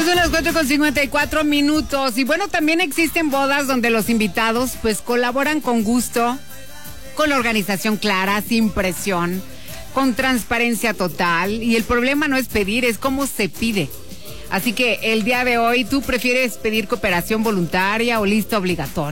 Ya son las 4:54. Y bueno, también existen bodas donde los invitados pues colaboran con gusto, con la organización clara, sin presión, con transparencia total. Y el problema no es pedir, es cómo se pide. Así que el día de hoy, ¿tú prefieres pedir cooperación voluntaria o lista obligatoria?